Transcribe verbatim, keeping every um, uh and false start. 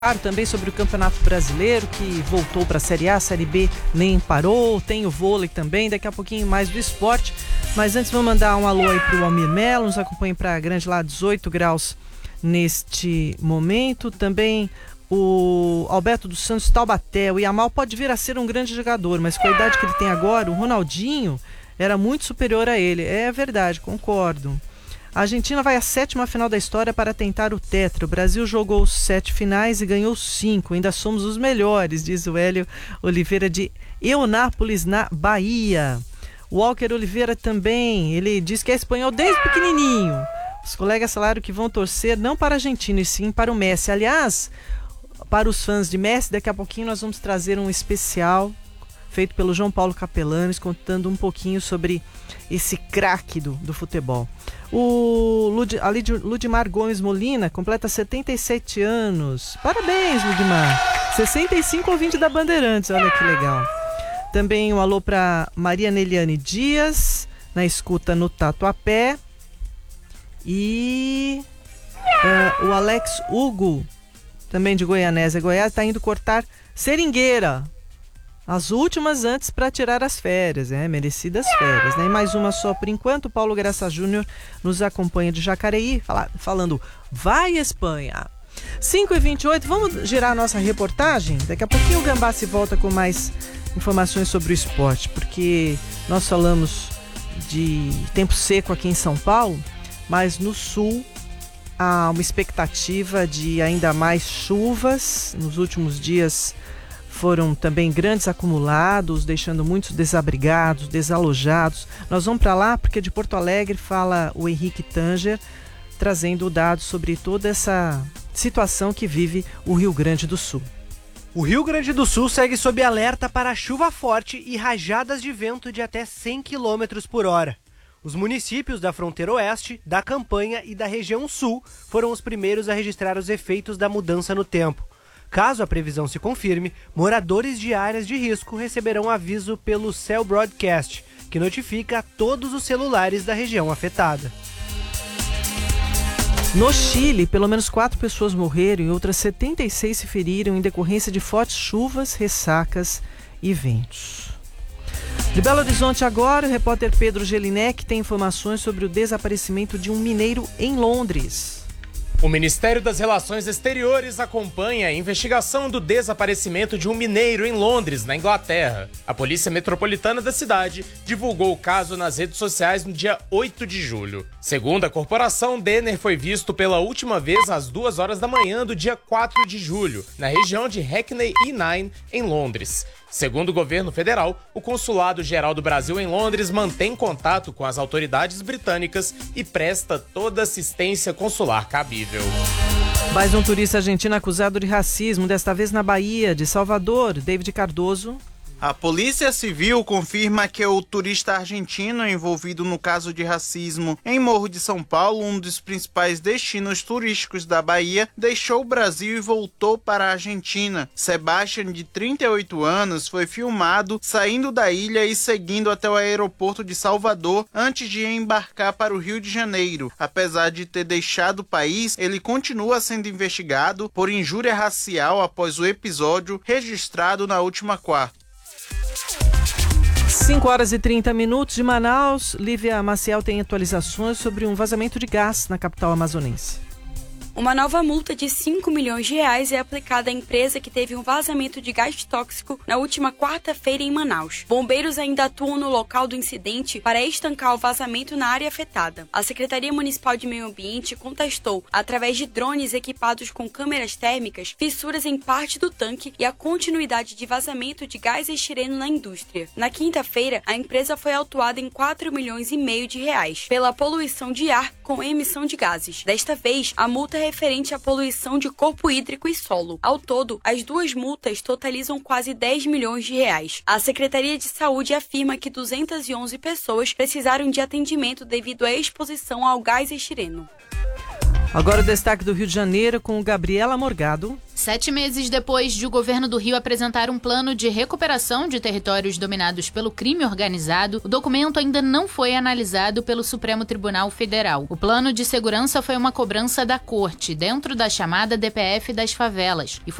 Também sobre o Campeonato Brasileiro, que voltou para a Série A, a Série B nem parou, tem o vôlei também, daqui a pouquinho mais do esporte. Mas antes vou mandar um alô aí para o Almir Melo, nos acompanha para a Grande lá, dezoito graus neste momento. Também o Alberto dos Santos Taubaté, o Yamal pode vir a ser um grande jogador, mas com a idade que ele tem agora, o Ronaldinho era muito superior a ele. É verdade, concordo. A Argentina vai à sétima final da história para tentar o tetra. O Brasil jogou sete finais e ganhou cinco. Ainda somos os melhores, diz o Hélio Oliveira de Eunápolis, na Bahia. O Walker Oliveira também, ele diz que é espanhol desde pequenininho. Os colegas falaram que vão torcer não para a Argentina, e sim para o Messi. Aliás, para os fãs de Messi, daqui a pouquinho nós vamos trazer um especial feito pelo João Paulo Capelanes, contando um pouquinho sobre esse craque do, do futebol. O Lud, a Ludmar Gomes Molina completa setenta e sete anos. Parabéns, Ludmar. sessenta e cinco ouvinte da Bandeirantes, olha que legal. Também um alô para Maria Neliane Dias, na escuta no Tatuapé. E uh, o Alex Hugo, também de Goianésia, Goiás, está indo cortar seringueira. As últimas antes para tirar as férias, é, merecidas férias, né? E mais uma só por enquanto. Paulo Graça Júnior nos acompanha de Jacareí, fala, falando, vai Espanha. cinco e vinte e oito, vamos girar a nossa reportagem? Daqui a pouquinho o Gambá se volta com mais informações sobre o esporte, porque nós falamos de tempo seco aqui em São Paulo, mas no sul há uma expectativa de ainda mais chuvas. Nos últimos dias foram também grandes acumulados, deixando muitos desabrigados, desalojados. Nós vamos para lá porque de Porto Alegre fala o Henrique Tanger, trazendo dados sobre toda essa situação que vive o Rio Grande do Sul. O Rio Grande do Sul segue sob alerta para chuva forte e rajadas de vento de até cem quilômetros por hora. Os municípios da fronteira oeste, da Campanha e da região sul foram os primeiros a registrar os efeitos da mudança no tempo. Caso a previsão se confirme, moradores de áreas de risco receberão aviso pelo Cell Broadcast, que notifica todos os celulares da região afetada. No Chile, pelo menos quatro pessoas morreram e outras setenta e seis se feriram em decorrência de fortes chuvas, ressacas e ventos. De Belo Horizonte agora, o repórter Pedro Gelinek tem informações sobre o desaparecimento de um mineiro em Londres. O Ministério das Relações Exteriores acompanha a investigação do desaparecimento de um mineiro em Londres, na Inglaterra. A Polícia Metropolitana da cidade divulgou o caso nas redes sociais no dia oito de julho. Segundo a corporação, Denner foi visto pela última vez às duas horas da manhã do dia quatro de julho, na região de Hackney E nove, em Londres. Segundo o governo federal, o Consulado-Geral do Brasil em Londres mantém contato com as autoridades britânicas e presta toda assistência consular cabível. Mais um turista argentino acusado de racismo, desta vez na Bahia de Salvador, David Cardoso. A Polícia Civil confirma que o turista argentino envolvido no caso de racismo em Morro de São Paulo, um dos principais destinos turísticos da Bahia, deixou o Brasil e voltou para a Argentina. Sebastian, de trinta e oito anos, foi filmado saindo da ilha e seguindo até o aeroporto de Salvador antes de embarcar para o Rio de Janeiro. Apesar de ter deixado o país, ele continua sendo investigado por injúria racial após o episódio registrado na última quarta. cinco horas e trinta minutos de Manaus. Lívia Maciel tem atualizações sobre um vazamento de gás na capital amazonense. Uma nova multa de cinco milhões de reais é aplicada à empresa que teve um vazamento de gás tóxico na última quarta-feira em Manaus. Bombeiros ainda atuam no local do incidente para estancar o vazamento na área afetada. A Secretaria Municipal de Meio Ambiente contestou, através de drones equipados com câmeras térmicas, fissuras em parte do tanque e a continuidade de vazamento de gás estireno na indústria. Na quinta-feira, a empresa foi autuada em quatro milhões e meio de reais pela poluição de ar com emissão de gases. Desta vez, a multa é referente à poluição de corpo hídrico e solo. Ao todo, as duas multas totalizam quase dez milhões de reais. A Secretaria de Saúde afirma que duzentas e onze pessoas precisaram de atendimento devido à exposição ao gás estireno. Agora o destaque do Rio de Janeiro com Gabriela Morgado. Sete meses depois de o governo do Rio apresentar um plano de recuperação de territórios dominados pelo crime organizado, o documento ainda não foi analisado pelo Supremo Tribunal Federal. O plano de segurança foi uma cobrança da Corte, dentro da chamada D P F das favelas, e